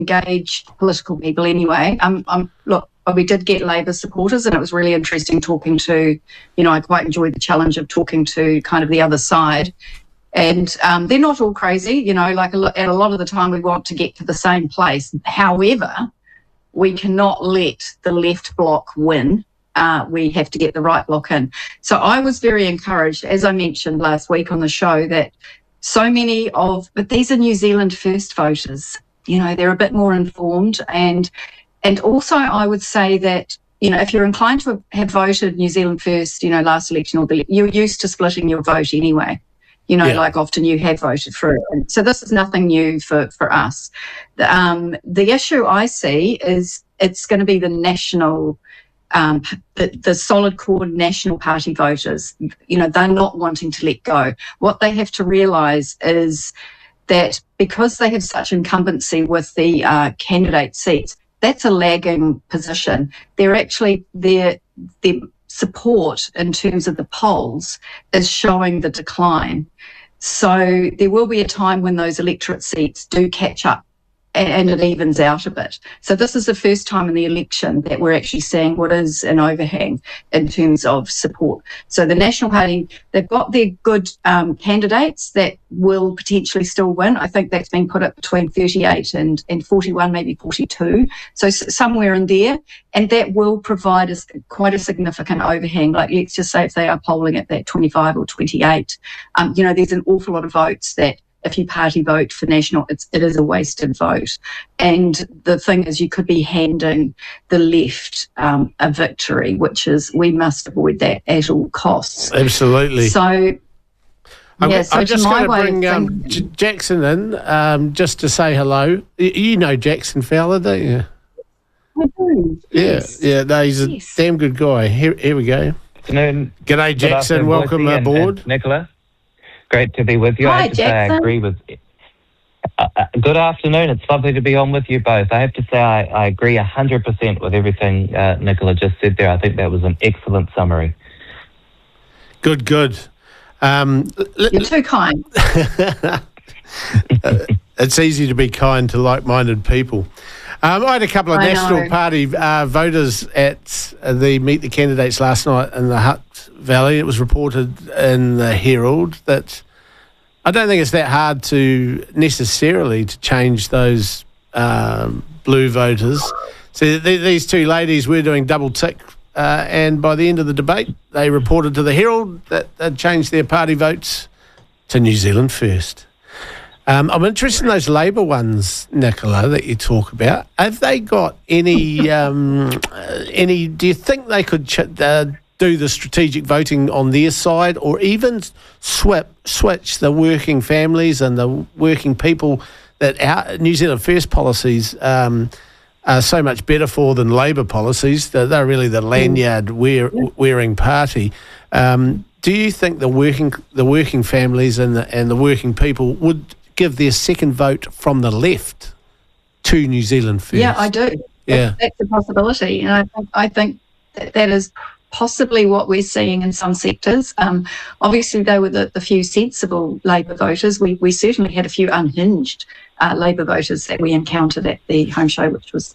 engage political people anyway. Look, we did get Labor supporters, and it was really interesting talking to, I quite enjoyed the challenge of talking to kind of the other side. And they're not all crazy, like at a lot of the time we want to get to the same place. However, we cannot let the left bloc win. We have to get the right bloc in. So I was very encouraged, as I mentioned last week on the show, that but these are New Zealand First voters. They're a bit more informed. And also I would say that, if you're inclined to have voted New Zealand First, last election, or you're used to splitting your vote anyway. Like often you have voted for it. And so this is nothing new for us. The issue I see is it's going to be the national, the solid core National Party voters. They're not wanting to let go. What they have to realise is that because they have such incumbency with the candidate seats, that's a lagging position. Their support in terms of the polls is showing the decline. So there will be a time when those electorate seats do catch up and it evens out a bit. So this is the first time in the election that we're actually seeing what is an overhang in terms of support. So the National Party, they've got their good candidates that will potentially still win. I think that's been put up between 38 and 41, maybe 42. So somewhere in there. And that will provide us quite a significant overhang. Like, let's just say if they are polling at that 25 or 28, there's an awful lot of votes that if you party vote for National, it is a wasted vote. And the thing is, you could be handing the left a victory, which is, we must avoid that at all costs. Absolutely. So, I'm just going to bring Jackson in just to say hello. You know Jackson fella, don't you? I do. Yes. Yeah. No, he's a damn good guy. Here we go. Afternoon. G'day, Jackson. Welcome aboard. And Nicola. Great to be with you. Hi, I have to say I agree with good afternoon. It's lovely to be on with you both. I have to say I agree 100% with everything Nicola just said there. I think that was an excellent summary. Good. You're too kind. It's easy to be kind to like-minded people. I had a couple of National Party voters at the Meet the Candidates last night in the Hutt Valley. It was reported in the Herald that I don't think it's that hard to necessarily to change those blue voters. So these two ladies were doing double tick, and by the end of the debate, they reported to the Herald that they'd changed their party votes to New Zealand First. I'm interested in those Labor ones, Nicola, that you talk about. Have they got any? Do you think they could do the strategic voting on their side, or even switch the working families and the working people that our New Zealand First policies are so much better for than Labor policies? They're really the lanyard wearing party. Do you think the working families and the working people would give their second vote from the left to New Zealand First? Yeah, I do. Yeah, that's a possibility, and I think that is possibly what we're seeing in some sectors. Obviously, they were the few sensible Labor voters. We certainly had a few unhinged Labor voters that we encountered at the home show, which was